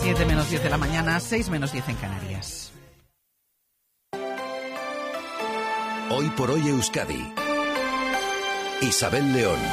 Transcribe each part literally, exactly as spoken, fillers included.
siete menos diez de la mañana, seis menos diez en Canarias. Hoy por hoy Euskadi. Isabel León.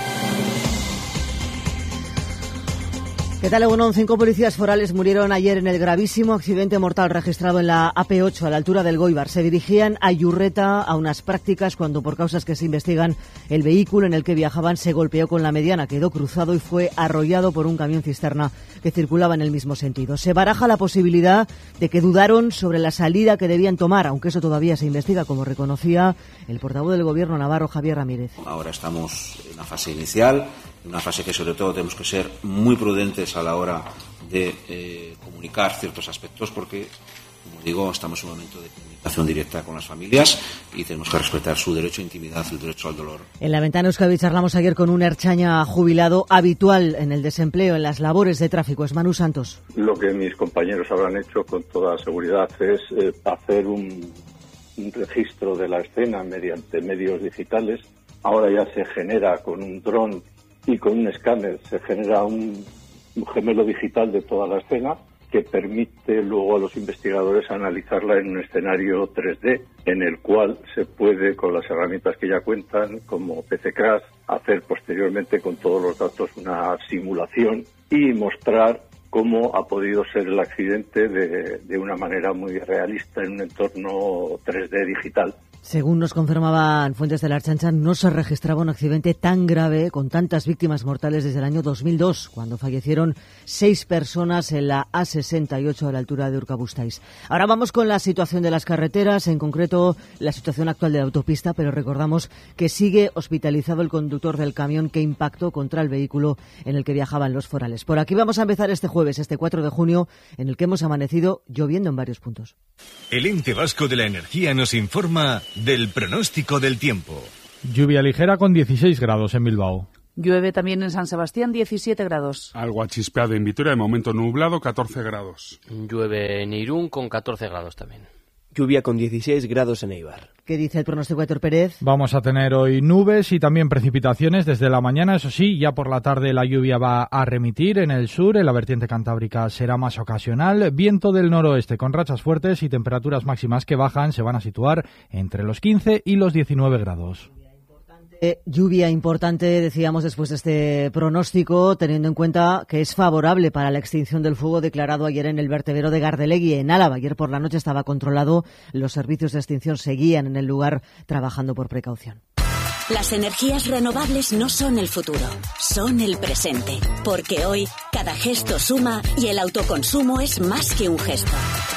¿Qué tal, Egunon? Cinco policías forales murieron ayer en el gravísimo accidente mortal registrado en la A P ocho a la altura del Goibar. Se dirigían a Yurreta a unas prácticas cuando, por causas que se investigan, el vehículo en el que viajaban se golpeó con la mediana, quedó cruzado y fue arrollado por un camión cisterna que circulaba en el mismo sentido. Se baraja la posibilidad de que dudaron sobre la salida que debían tomar, aunque eso todavía se investiga, como reconocía el portavoz del Gobierno navarro, Javier Ramírez. Ahora estamos en una fase inicial, una fase que sobre todo tenemos que ser muy prudentes a la hora de eh, comunicar ciertos aspectos, porque, como digo, estamos en un momento de comunicación directa con las familias y tenemos que respetar su derecho a intimidad, su derecho al dolor. En la Ventana Euskadi charlamos ayer con un ertzaina jubilado habitual en el desempleo, en las labores de tráfico. Es Manu Santos. Lo que mis compañeros habrán hecho con toda seguridad es eh, hacer un, un registro de la escena mediante medios digitales. Ahora ya se genera con un dron y con un escáner, se genera un, un gemelo digital de toda la escena que permite luego a los investigadores analizarla en un escenario tres D, en el cual se puede, con las herramientas que ya cuentan, como P C Crash, hacer posteriormente con todos los datos una simulación y mostrar cómo ha podido ser el accidente de, de una manera muy realista en un entorno tres D digital. Según nos confirmaban fuentes de la Ertzaintza, no se registraba un accidente tan grave con tantas víctimas mortales desde el año dos mil dos, cuando fallecieron seis personas en la A sesenta y ocho a la altura de Urkabustaiz. Ahora vamos con la situación de las carreteras, en concreto la situación actual de la autopista, pero recordamos que sigue hospitalizado el conductor del camión que impactó contra el vehículo en el que viajaban los forales. Por aquí vamos a empezar este jueves, este cuatro de junio, en el que hemos amanecido lloviendo en varios puntos. El Ente Vasco de la Energía nos informa del pronóstico del tiempo. Lluvia ligera con dieciséis grados en Bilbao. Llueve también en San Sebastián, diecisiete grados. Algo achispeado en Vitoria, de momento nublado, catorce grados. Llueve en Irún con catorce grados también. Lluvia con dieciséis grados en Eibar. ¿Qué dice el pronóstico de Héctor Pérez? Vamos a tener hoy nubes y también precipitaciones desde la mañana. Eso sí, ya por la tarde la lluvia va a remitir en el sur. En la vertiente cantábrica será más ocasional. Viento del noroeste con rachas fuertes y temperaturas máximas que bajan se van a situar entre los quince y los diecinueve grados. Eh, lluvia importante, decíamos, después de este pronóstico, teniendo en cuenta que es favorable para la extinción del fuego declarado ayer en el vertedero de Gardelegui, en Álava. Ayer por la noche estaba controlado, los servicios de extinción seguían en el lugar trabajando por precaución. Las energías renovables no son el futuro, son el presente. Porque hoy, cada gesto suma y el autoconsumo es más que un gesto.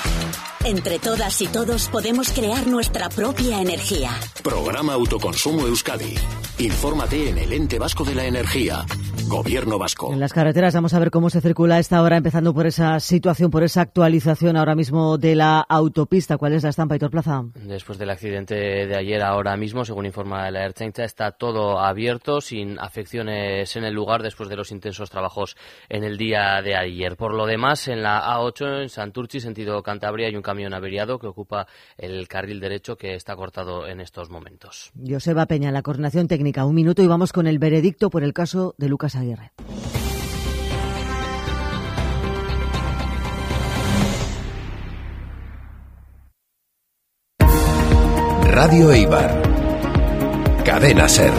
Entre todas y todos podemos crear nuestra propia energía. Programa Autoconsumo Euskadi. Infórmate en el Ente Vasco de la Energía. Gobierno Vasco. En las carreteras vamos a ver cómo se circula a esta hora, empezando por esa situación, por esa actualización ahora mismo de la autopista. ¿Cuál es la estampa, Aitor Plaza? Después del accidente de ayer, ahora mismo, según informa la Ertzaintza, está todo abierto, sin afecciones en el lugar después de los intensos trabajos en el día de ayer. Por lo demás, en la A ocho, en Santurtzi, sentido Cantabria, hay un camión averiado que ocupa el carril derecho que está cortado en estos momentos. Joseba Peña, la coordinación técnica. Un minuto y vamos con el veredicto por el caso de Lucas Aguirre. Radio Eibar. Cadena Ser.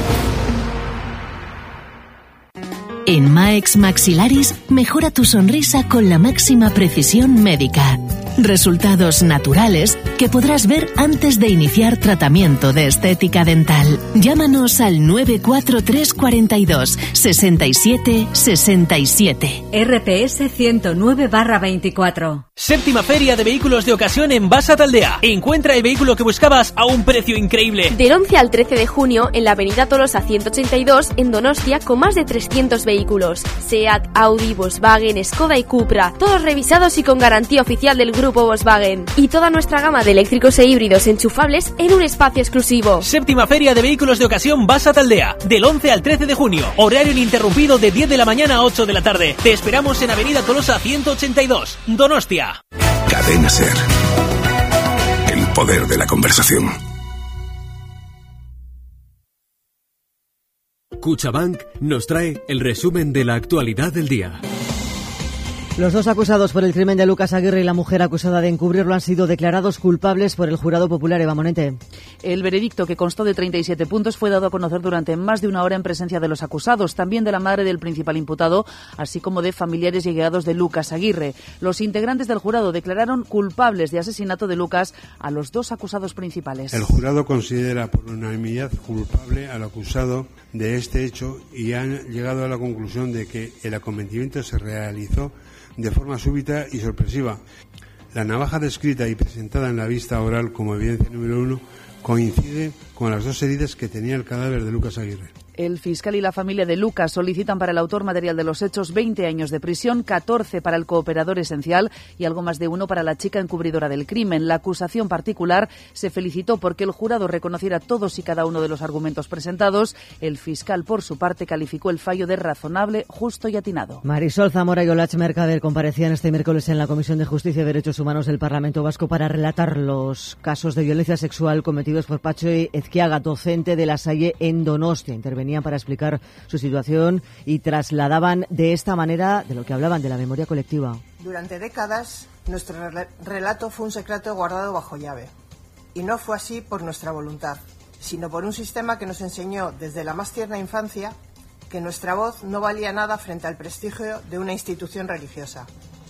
En Maex Maxilaris mejora tu sonrisa con la máxima precisión médica. Resultados naturales que podrás ver antes de iniciar tratamiento de estética dental. Llámanos al nueve cuatro tres cuatro dos, seis siete seis siete. R P S ciento nueve barra veinticuatro. Séptima Feria de Vehículos de Ocasión en Basa Taldea. Encuentra el vehículo que buscabas a un precio increíble. Del once al trece de junio en la avenida Tolosa ciento ochenta y dos en Donostia con más de trescientos vehículos. SEAT, Audi, Volkswagen, Skoda y Cupra. Todos revisados y con garantía oficial del grupo Volkswagen. Y toda nuestra gama de eléctricos e híbridos enchufables en un espacio exclusivo. Séptima Feria de Vehículos de Ocasión Basa Taldea. Del once al trece de junio. Horario ininterrumpido de diez de la mañana a ocho de la tarde. Te esperamos en avenida Tolosa ciento ochenta y dos, Donostia. Cadena Ser. El poder de la conversación. Cuchabank nos trae el resumen de la actualidad del día. Los dos acusados por el crimen de Lucas Aguirre y la mujer acusada de encubrirlo han sido declarados culpables por el jurado popular. Eva Monente. El veredicto, que constó de treinta y siete puntos, fue dado a conocer durante más de una hora en presencia de los acusados, también de la madre del principal imputado, así como de familiares y allegados de Lucas Aguirre. Los integrantes del jurado declararon culpables de asesinato de Lucas a los dos acusados principales. El jurado considera por unanimidad culpable al acusado de este hecho y han llegado a la conclusión de que el acometimiento se realizó de forma súbita y sorpresiva. La navaja descrita y presentada en la vista oral como evidencia número uno coincide con las dos heridas que tenía el cadáver de Lucas Aguirre. El fiscal y la familia de Lucas solicitan para el autor material de los hechos veinte años de prisión, catorce para el cooperador esencial y algo más de uno para la chica encubridora del crimen. La acusación particular se felicitó porque el jurado reconociera todos y cada uno de los argumentos presentados. El fiscal, por su parte, calificó el fallo de razonable, justo y atinado. Marisol Zamora y Olach Mercader comparecían este miércoles en la Comisión de Justicia y Derechos Humanos del Parlamento Vasco para relatar los casos de violencia sexual cometidos por Patxi Ezquiaga, docente de La Salle en Donostia. Intervenían para explicar su situación y trasladaban de esta manera de lo que hablaban de la memoria colectiva. Durante décadas, nuestro relato fue un secreto guardado bajo llave. Y no fue así por nuestra voluntad, sino por un sistema que nos enseñó desde la más tierna infancia que nuestra voz no valía nada frente al prestigio de una institución religiosa.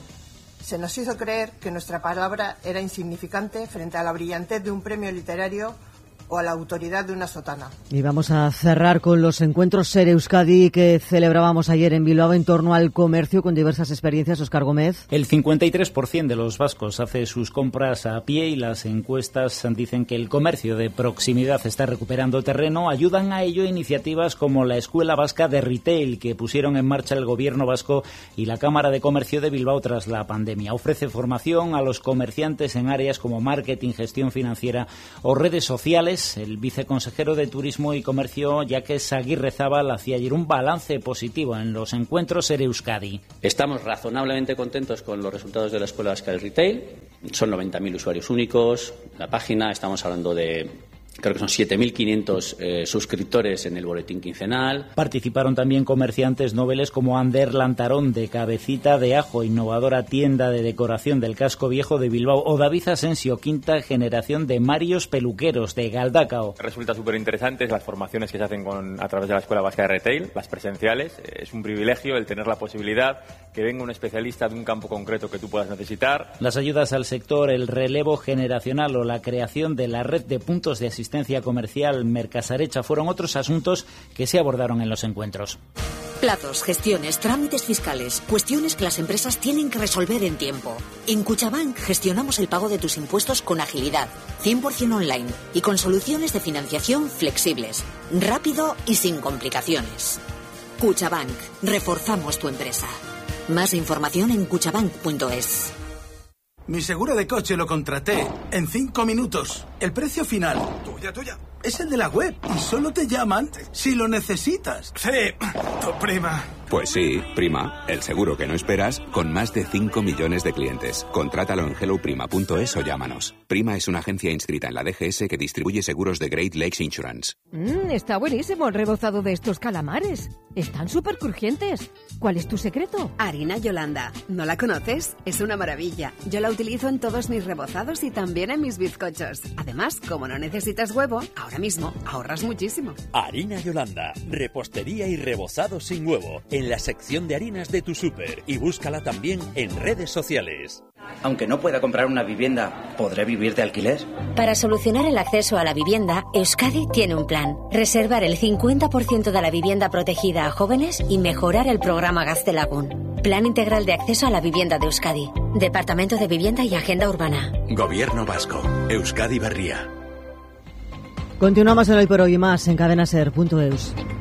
Se nos hizo creer que nuestra palabra era insignificante frente a la brillantez de un premio literario o a la autoridad de una sotana. Y vamos a cerrar con los encuentros Ser Euskadi que celebrábamos ayer en Bilbao en torno al comercio con diversas experiencias. Óscar Gómez. El cincuenta y tres por ciento de los vascos hace sus compras a pie y las encuestas dicen que el comercio de proximidad está recuperando terreno. Ayudan a ello iniciativas como la Escuela Vasca de Retail que pusieron en marcha el Gobierno vasco y la Cámara de Comercio de Bilbao tras la pandemia. Ofrece formación a los comerciantes en áreas como marketing, gestión financiera o redes sociales. El viceconsejero de Turismo y Comercio, Jacques Aguirrezábal, hacía ayer un balance positivo en los encuentros Ser Euskadi. Estamos razonablemente contentos con los resultados de la Escuela Vasca del Retail. Son noventa mil usuarios únicos. La página, estamos hablando de... Creo que son siete mil quinientos eh, suscriptores en el boletín quincenal. Participaron también comerciantes noveles como Ander Lantarón de Cabecita de Ajo, innovadora tienda de decoración del casco viejo de Bilbao, o David Asensio, quinta generación de Marios Peluqueros de Galdacao. Resulta súper interesantes las formaciones que se hacen con, a través de la Escuela Vasca de Retail, las presenciales. Es un privilegio el tener la posibilidad que venga un especialista de un campo concreto que tú puedas necesitar. Las ayudas al sector, el relevo generacional o la creación de la red de puntos de asistencia asistencia comercial Mercasarecha fueron otros asuntos que se abordaron en los encuentros. Plazos, gestiones, trámites fiscales, cuestiones que las empresas tienen que resolver en tiempo. En Cuchabank gestionamos el pago de tus impuestos con agilidad, cien por ciento online y con soluciones de financiación flexibles, rápido y sin complicaciones. Cuchabank, reforzamos tu empresa. Más información en cuchabank punto es. Mi seguro de coche lo contraté en cinco minutos. El precio final, tuya, tuya, es el de la web y solo te llaman si lo necesitas. Sí, tu prima. Pues sí, Prima, el seguro que no esperas con más de cinco millones de clientes. Contrátalo en hello prima punto es o llámanos. Prima es una agencia inscrita en la D G S que distribuye seguros de Great Lakes Insurance. Mmm, está buenísimo el rebozado de estos calamares. Están súper crujientes. ¿Cuál es tu secreto? Harina Yolanda. ¿No la conoces? Es una maravilla. Yo la utilizo en todos mis rebozados y también en mis bizcochos. Además, como no necesitas huevo, ahora mismo ahorras muchísimo. Harina Yolanda. Repostería y rebozado sin huevo. En la sección de harinas de tu súper. Y búscala también en redes sociales. Aunque no pueda comprar una vivienda, ¿podré vivir de alquiler? Para solucionar el acceso a la vivienda, Euskadi tiene un plan. Reservar el cincuenta por ciento de la vivienda protegida a jóvenes y mejorar el programa Gaztelagun. Plan integral de acceso a la vivienda de Euskadi. Departamento de Vivienda y Agenda Urbana. Gobierno Vasco. Euskadi Berria. Continuamos en Hoy por Hoy y más en cadena ser punto eus.